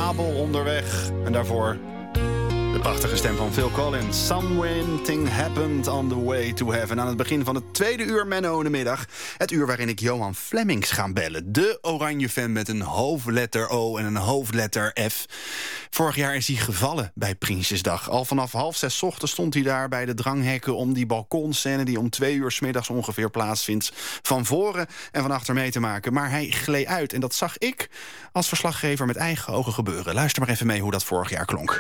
Babel onderweg. En daarvoor de prachtige stem van Phil Collins. Something happened on the way to heaven. Aan het begin van het tweede uur Menno in de middag. Het uur waarin ik Johan Flemmings ga bellen. De oranje fan met een hoofdletter O en een hoofdletter F. Vorig jaar is hij gevallen bij Prinsjesdag. Al vanaf 5:30 ochtends stond hij daar bij de dranghekken om die balkonscène die om 2 uur 's middags ongeveer plaatsvindt van voren en van achter mee te maken. Maar hij gleed uit en dat zag ik als verslaggever met eigen ogen gebeuren. Luister maar even mee hoe dat vorig jaar klonk.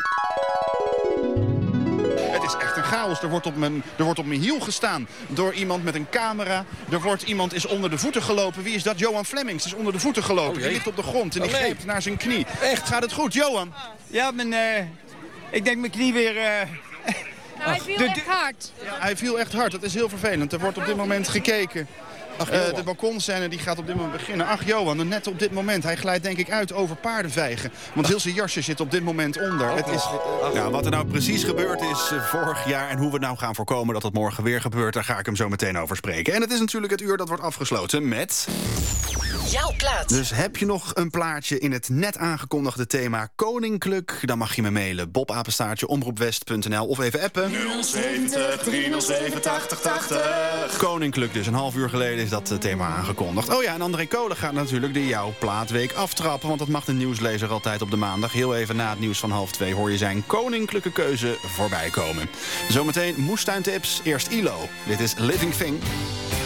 Het is echt een chaos. Er wordt op mijn hiel gestaan door iemand met een camera. Iemand is onder de voeten gelopen. Wie is dat? Johan Flemmings is onder de voeten gelopen. Die ligt op de grond en die greep naar zijn knie. Echt? Gaat het goed, Johan? Ja, ik denk mijn knie weer... Hij viel echt hard. Ja, hij viel echt hard. Dat is heel vervelend. Er wordt op dit moment gekeken. De balkonscène die gaat op dit moment beginnen. Ach, Johan, net op dit moment. Hij glijdt denk ik uit over paardenvijgen. Want heel zijn jasje zit op dit moment onder. Het is... Nou, wat er nou precies gebeurd is vorig jaar en hoe we nou gaan voorkomen dat het morgen weer gebeurt, daar ga ik hem zo meteen over spreken. En het is natuurlijk het uur dat wordt afgesloten met... Jouw plaat. Dus heb je nog een plaatje in het net aangekondigde thema Koninklijk? Dan mag je me mailen. bobapenstaartje@omroepwest.nl of even appen. 070 307 8080. Koninklijk dus. Een half uur geleden is dat thema aangekondigd. Oh ja, en André Kolen gaat natuurlijk de Jouw Plaatweek aftrappen. Want dat mag de nieuwslezer altijd op de maandag. Heel even na het nieuws van 1:30 hoor je zijn koninklijke keuze voorbij komen. Zometeen moestuintips. Eerst ILO. Dit is Living Thing.